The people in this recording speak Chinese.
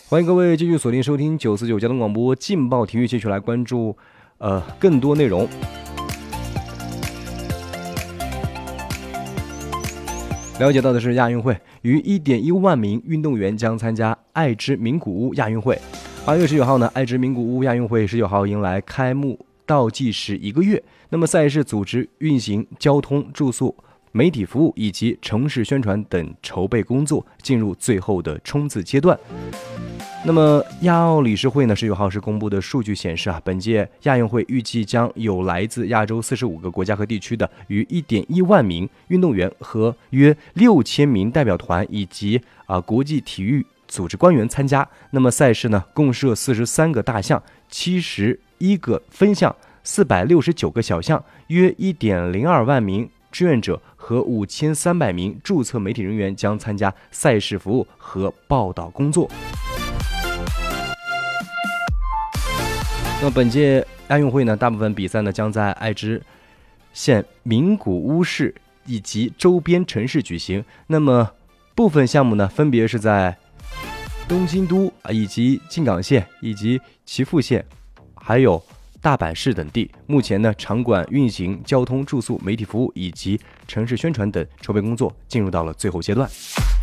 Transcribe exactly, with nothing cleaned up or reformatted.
欢迎各位继续锁定收听九四九交通广播劲爆体育，继续来关注呃更多内容。了解到的是亚运会，逾 一点一万名运动员将参加爱知名古屋亚运会。八月十九号呢，爱知名古屋亚运会十九号迎来开幕倒计时一个月。那么赛事组织、运行、交通、住宿、媒体服务以及城市宣传等筹备工作进入最后的冲刺阶段。那么亚奥理事会呢，十九号是公布的数据显示啊，本届亚运会预计将有来自亚洲四十五个国家和地区的逾 一点一万名运动员和约六千名代表团以及啊国际体育组织官员参加。那么赛事呢，共设四十三个大项、七十一个分项、四百六十九个小项，约 一点零二万名志愿者和五千三百名注册媒体人员将参加赛事服务和报道工作。那么本届亚运会呢，大部分比赛呢将在爱知县名古屋市以及周边城市举行。那么部分项目呢，分别是在东京都啊，以及静冈县以及岐阜县，还有大阪市等地。目前呢，场馆运行、交通、住宿、媒体服务以及城市宣传等筹备工作进入到了最后阶段。